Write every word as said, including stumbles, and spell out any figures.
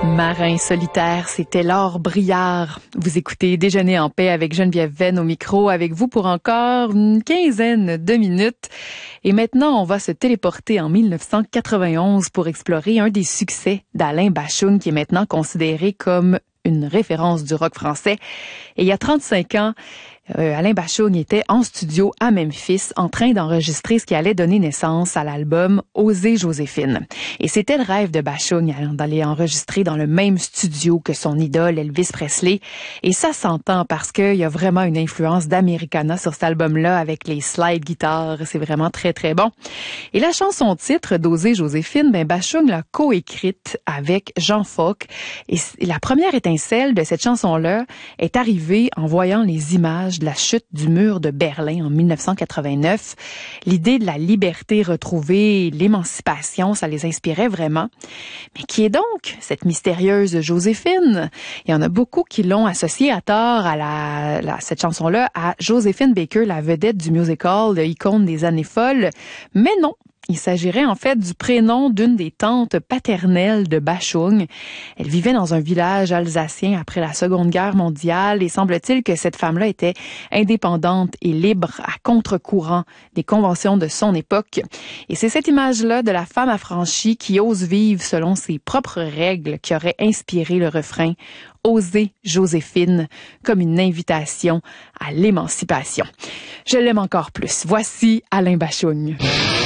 Marin solitaire, c'était Laure Briard. Vous écoutez Déjeuner en paix avec Geneviève Venn au micro, avec vous pour encore une quinzaine de minutes. Et maintenant, on va se téléporter en mille neuf cent quatre-vingt-onze pour explorer un des succès d'Alain Bashung, qui est maintenant considéré comme une référence du rock français. Et il y a trente-cinq ans, Euh, Alain Bashung était en studio à Memphis en train d'enregistrer ce qui allait donner naissance à l'album Oser Joséphine. Et c'était le rêve de Bashung d'aller enregistrer dans le même studio que son idole Elvis Presley. Et ça s'entend parce qu'il y a vraiment une influence d'Americana sur cet album-là avec les slide guitares. C'est vraiment très très bon. Et la chanson titre d'Oser Joséphine, ben Bashung l'a coécrite avec Jean Fauque. Et la première étincelle de cette chanson-là est arrivée en voyant les images de la chute du mur de Berlin en mille neuf cent quatre-vingt-neuf. L'idée de la liberté retrouvée, l'émancipation, ça les inspirait vraiment. Mais qui est donc cette mystérieuse Joséphine? Il y en a beaucoup qui l'ont associée à tort à la, la, cette chanson-là à Joséphine Baker, la vedette du musical, l'icône des années folles. Mais non. Il s'agirait en fait du prénom d'une des tantes paternelles de Bashung. Elle vivait dans un village alsacien après la Seconde Guerre mondiale et semble-t-il que cette femme-là était indépendante et libre à contre-courant des conventions de son époque. Et c'est cette image-là de la femme affranchie qui ose vivre selon ses propres règles qui aurait inspiré le refrain « Oser Joséphine » comme une invitation à l'émancipation. Je l'aime encore plus. Voici Alain Bashung.